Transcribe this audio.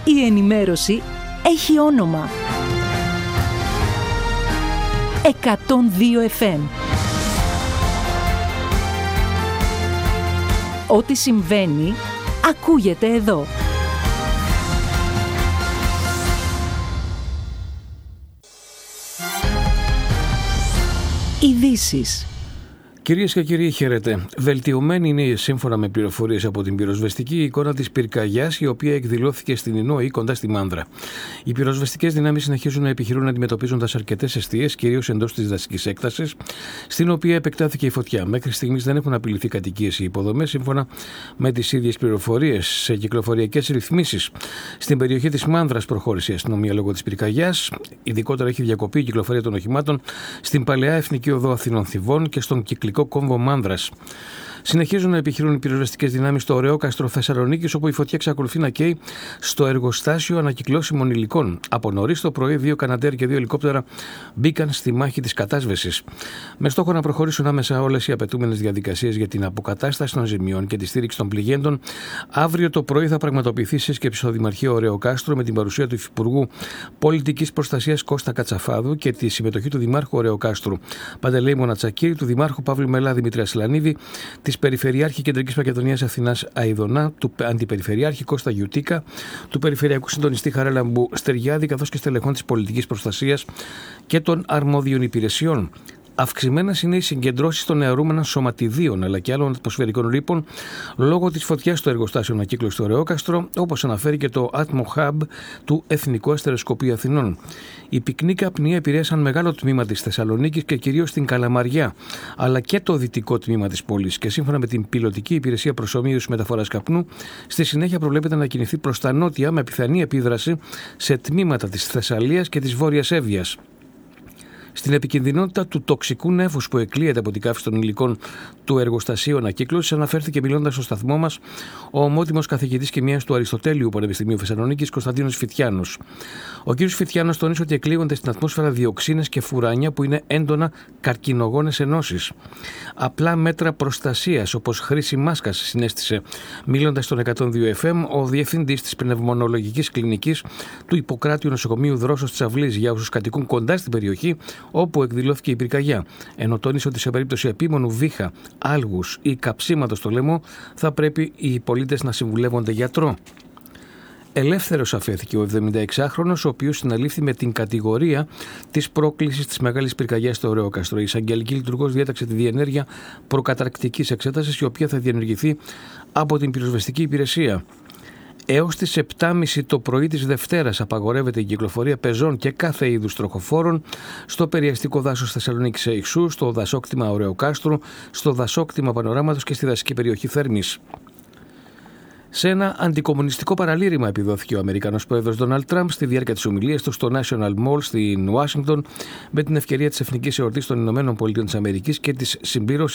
Η ενημέρωση έχει όνομα. 102 FM. Ό,τι συμβαίνει, ακούγεται εδώ. Ειδήσεις. Κυρίες και κύριοι, χαίρετε. Βελτιωμένη είναι, σύμφωνα με πληροφορίες από την πυροσβεστική, η εικόνα της πυρκαγιάς, η οποία εκδηλώθηκε στην Ινώη, κοντά στη Μάνδρα. Οι πυροσβεστικές δυνάμεις συνεχίζουν να επιχειρούν αντιμετωπίζοντας αρκετές εστίες, κυρίως εντός της δασικής έκτασης, στην οποία επεκτάθηκε η φωτιά. Μέχρι στιγμής δεν έχουν απειληθεί κατοικίες ή υποδομές, σύμφωνα με τις ίδιες πληροφορίες. Σε κυκλοφοριακές ρυθμίσεις στην περιοχή της Μάνδρας προχώρησε η αστυνομία λόγω της πυρκαγιάς. Ειδικότερα έχει διακοπεί η κυκλοφορία των οχημάτων στην παλαιά Εθνική Οδό Αθηνών-Θηβών και στον κυκλικό κόμβο Μάνδρας. Συνεχίζουν να επιχειρούν οι πυροσβεστικές δυνάμεις στο Ωρεόκαστρο Θεσσαλονίκης, όπου η φωτιά εξακολουθεί να καίει στο εργοστάσιο ανακυκλώσιμων υλικών. Από νωρίς το πρωί, 2 Καναντέρ και 2 ελικόπτερα μπήκαν στη μάχη της κατάσβεσης. Με στόχο να προχωρήσουν άμεσα όλες οι απαιτούμενες διαδικασίες για την αποκατάσταση των ζημιών και τη στήριξη των πληγέντων, αύριο το πρωί θα πραγματοποιηθεί σύσκεψη στο Δημαρχείο Ωρεοκάστρου με την παρουσία του Υφυπουργού Πολιτικής Προστασίας Κώστα Κατσαφάδου και τη συμμετοχή του Δημάρχου Ωρεοκάστρου Παντελεήμωνα Τσακίρη, του Δημάρχου Παύλου Μελά Δημήτρια Σλανίδη, της Περιφερειάρχη Κεντρικής Μακεδονίας Αθηνάς Αηδονά, του Αντιπεριφερειάρχη Κώστα Γιουτίκα, του Περιφερειακού Συντονιστή Χαράλαμπου Στεριάδη, καθώς και στελεχών της Πολιτικής Προστασίας και των αρμόδιων υπηρεσιών. Αυξημένες είναι οι συγκεντρώσεις των νεαρούμενων σωματιδίων αλλά και άλλων ατμοσφαιρικών ρήπων λόγω της φωτιάς στο εργοστάσιο ανακύκλωσης στο Ωρεόκαστρο, όπως αναφέρει και το Atmo Hub του Εθνικού Αστεροσκοπείου Αθηνών. Οι πυκνοί καπνοί επηρέασαν μεγάλο τμήμα της Θεσσαλονίκης και κυρίως την Καλαμαριά, αλλά και το δυτικό τμήμα της πόλης. Και σύμφωνα με την πιλωτική υπηρεσία προσομοίωσης μεταφοράς καπνού, στη συνέχεια προβλέπεται να κινηθεί προς τα νότια με πιθανή επίδραση σε τμήματα της Θεσσαλίας και της Βόρειας Εύβοιας. Στην επικινδυνότητα του τοξικού νέφους που εκλείεται από την καύση των υλικών του εργοστασίου ανακύκλωσης, αναφέρθηκε μιλώντας στο σταθμό μας ο ομότιμος καθηγητής χημείας του Αριστοτέλειου Πανεπιστημίου Θεσσαλονίκης, Κωνσταντίνος Φιτιάνος. Ο κ. Φιτιάνος τονίζει ότι εκλείονται στην ατμόσφαιρα διοξίνες και φουράνια που είναι έντονα καρκινογόνες ενώσεις. Απλά μέτρα προστασίας, όπως χρήση μάσκας, συνέστησε μιλώντας στον 102 FM ο διευθυντής της πνευμονολογικής κλινικής του Ιπποκράτειου Νοσοκομείου Δρόσος της Αυλής για όσους κατοικούν κοντά στην περιοχή όπου εκδηλώθηκε η πυρκαγιά, ενώ τόνισε ότι σε περίπτωση επίμονου βήχα, άλγους ή καψίματος στο λαιμό θα πρέπει οι πολίτες να συμβουλεύονται γιατρό. Ελεύθερος αφέθηκε ο 76χρονος, ο οποίος συναλήφθη με την κατηγορία της πρόκλησης της μεγάλης πυρκαγιάς στο Ωρεόκαστρο. Η εισαγγελική λειτουργός διέταξε τη διενέργεια προκαταρκτικής εξέτασης, η οποία θα διενεργηθεί από την πυροσβεστική υπηρεσία. Έως τις 7.30 το πρωί της Δευτέρας απαγορεύεται η κυκλοφορία πεζών και κάθε είδους τροχοφόρων στο περιαστικό δάσος Θεσσαλονίκης Αηξού, στο δασόκτημα Ωρεοκάστρου, στο δασόκτημα Πανοράματος και στη δασική περιοχή Θέρμης. Σε ένα αντικομμουνιστικό παραλήρημα επιδόθηκε ο Αμερικανός πρόεδρος Ντόναλντ Τραμπ στη διάρκεια της ομιλίας του στο National Mall στην Ουάσιγκτον με την ευκαιρία της Εθνικής Εορτής των ΗΠΑ και της συμπλήρωσης